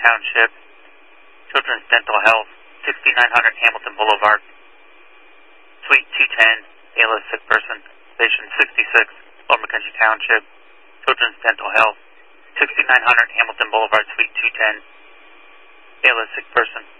Township. Children's Dental Health, 6900 Hamilton Boulevard. Suite 210, A-list sick person. Station 66, Lower McKenzie Township. Children's Dental Health, 6900 Hamilton Boulevard, Suite 210, A-list sick person.